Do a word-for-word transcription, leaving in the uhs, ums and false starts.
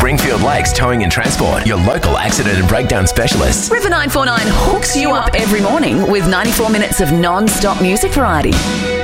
Springfield Lakes Towing and Transport, your local accident and breakdown specialists. River nine four nine hooks you up every morning with ninety-four minutes of non-stop music variety.